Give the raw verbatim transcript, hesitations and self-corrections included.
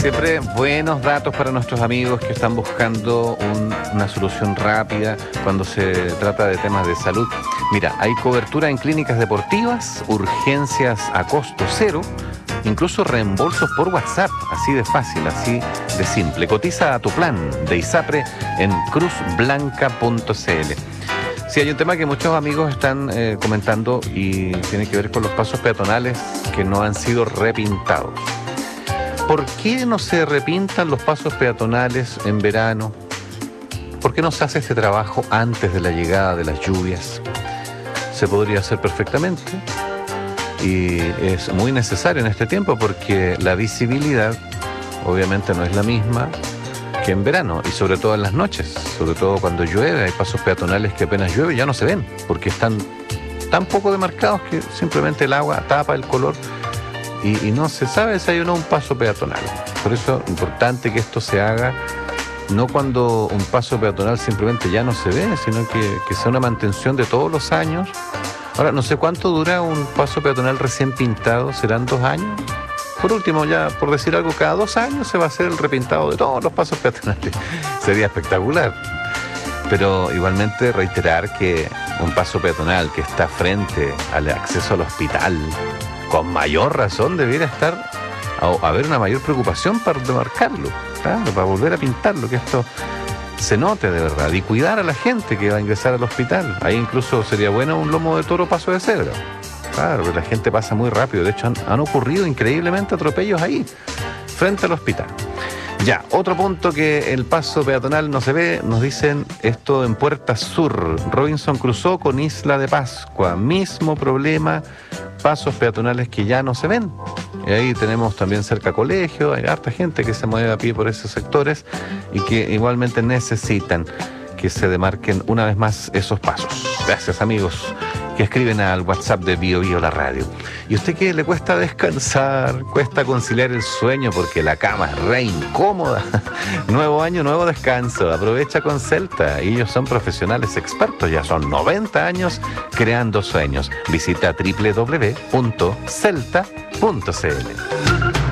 Siempre buenos datos para nuestros amigos que están buscando un, una solución rápida cuando se trata de temas de salud. Mira, hay cobertura en clínicas deportivas, urgencias a costo cero, incluso reembolsos por WhatsApp, así de fácil, así de simple. Cotiza a tu plan de ISAPRE en cruz blanca punto c l. Sí, hay un tema que muchos amigos están eh, comentando y tiene que ver con los pasos peatonales que no han sido repintados. ¿Por qué no se repintan los pasos peatonales en verano? ¿Por qué no se hace este trabajo antes de la llegada de las lluvias? Se podría hacer perfectamente y es muy necesario en este tiempo porque la visibilidad obviamente no es la misma que en verano y sobre todo en las noches, sobre todo cuando llueve. Hay pasos peatonales que apenas llueve ya no se ven porque están tan poco demarcados que simplemente el agua tapa el color y, y no se sabe si hay o no un paso peatonal. Por eso es importante que esto se haga no cuando un paso peatonal simplemente ya no se ve, sino que, que sea una mantención de todos los años. Ahora, no sé cuánto dura un paso peatonal recién pintado, ¿serán dos años? Por último, ya por decir algo, cada dos años se va a hacer el repintado de todos los pasos peatonales. Sería espectacular. Pero igualmente reiterar que un paso peatonal que está frente al acceso al hospital, con mayor razón debería estar, a haber una mayor preocupación para demarcarlo, claro, para volver a pintarlo, que esto se note de verdad, y cuidar a la gente que va a ingresar al hospital. Ahí incluso sería bueno un lomo de toro paso de cebra. Claro, la gente pasa muy rápido. De hecho, han, han ocurrido increíblemente atropellos ahí, frente al hospital. Ya, otro punto que el paso peatonal no se ve, nos dicen esto en Puerta Sur. Robinson Crusoe con Isla de Pascua. Mismo problema, pasos peatonales que ya no se ven. Y ahí tenemos también cerca colegio, hay harta gente que se mueve a pie por esos sectores y que igualmente necesitan que se demarquen una vez más esos pasos. Gracias, amigos que escriben al WhatsApp de Bio Bio la radio. ¿Y usted qué le cuesta descansar? ¿Cuesta conciliar el sueño porque la cama es re incómoda? Nuevo año, nuevo descanso. Aprovecha con Celta. Ellos son profesionales expertos. Ya son noventa años creando sueños. Visita doble u doble u doble u punto celta punto c l.